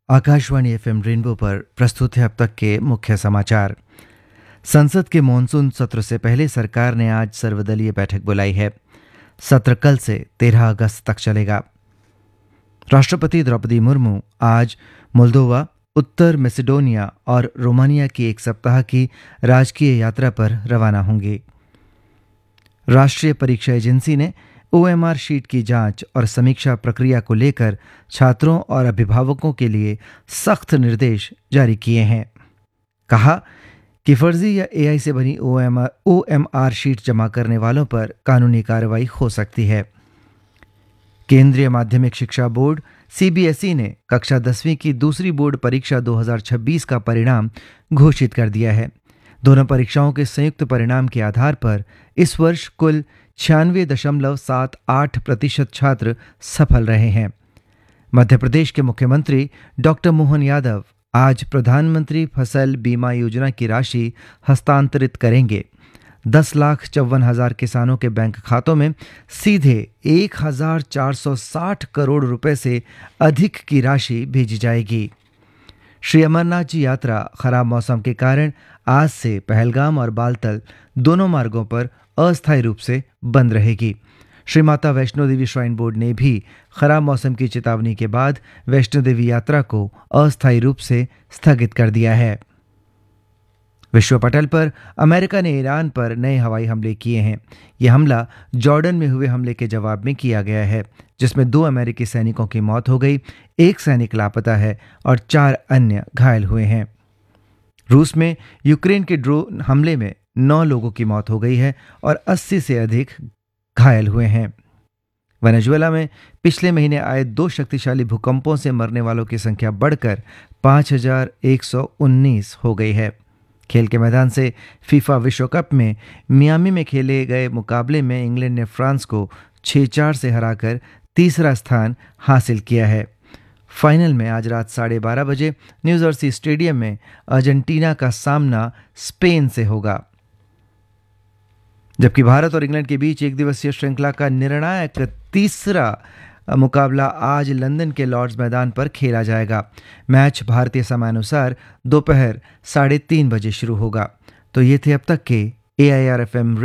Akashvani FM rainbow पर प्रस्तुत है अब तक के मुख्य समाचार। संसद के मॉनसून सत्र से पहले सरकार ने आज सर्वदलीय बैठक बुलाई है। सत्र कल से 13 अगस्त तक चलेगा। राष्ट्रपति द्रौपदी मुर्मू आज मोल्दोवा, उत्तर मैसेडोनिया और रोमानिया की एक सप्ताह की राजकीय यात्रा पर रवाना होंगी। राष्ट्रीय परीक्षा एजेंसी ने ओएमआर शीट की जांच और समीक्षा प्रक्रिया को लेकर छात्रों और अभिभावकों के लिए सख्त निर्देश जारी किए हैं। कहा कि फर्जी या एआई से बनी ओएमआर शीट जमा करने वालों पर कानूनी कार्रवाई हो सकती है। केंद्रीय माध्यमिक शिक्षा बोर्ड सीबीएसई ने कक्षा 10वीं की दूसरी बोर्ड परीक्षा 2026 का परिणाम घोषित कर दिया है। दोनों परीक्षाओं के संयुक्त परिणाम के आधार पर इस वर्ष कुल 96.78% छात्र सफल रहे हैं। मध्य प्रदेश के मुख्यमंत्री डॉक्टर मोहन यादव आज प्रधानमंत्री फसल बीमा योजना की राशि हस्तांतरित करेंगे। 10,54,000 किसानों के बैंक खातों में सीधे 1,460 करोड़ रुपए से अधिक की राशि भेजी जाएगी। श्री अमरनाथ जी यात्रा खराब मौसम के कारण आज से पहलगाम और बालतल दोनों मार्गों पर अस्थायी रूप से बंद रहेगी। श्री माता वैष्णो देवी श्राइन बोर्ड ने भी खराब मौसम की चेतावनी के बाद वैष्णो देवी यात्रा को अस्थायी रूप से स्थगित कर दिया है। विश्व पटल पर अमेरिका ने ईरान पर नए हवाई हमले किए हैं। यह हमला जॉर्डन में हुए हमले के जवाब में किया गया है, जिसमें 2 अमेरिकी सैनिकों की मौत हो गई, 1 सैनिक लापता है और 4 अन्य घायल हुए हैं। रूस में यूक्रेन के ड्रोन हमले में 9 लोगों की मौत हो गई है और 80 से अधिक घायल हुए हैं। वेनेजुएला में पिछले महीने आए 2 शक्तिशाली भूकंपों से मरने वालों की संख्या बढ़कर 5,119 हो गई है। खेल के मैदान से फीफा विश्व कप में मियामी में खेले गए मुकाबले में इंग्लैंड ने फ्रांस को 6-4 से हराकर तीसरा स्थान हासिल किया है। फाइनल में आज रात 12:30 बजे न्यू जर्सी स्टेडियम में अर्जेंटीना का सामना स्पेन से होगा, जबकि भारत और इंग्लैंड के बीच एक दिवसीय श्रृंखला का निर्णायक तीसरा मुकाबला आज लंदन के लॉर्ड्स मैदान पर खेला जाएगा। मैच भारतीय समयानुसार दोपहर 3:30 बजे शुरू होगा। तो ये थे अब तक के AIR FM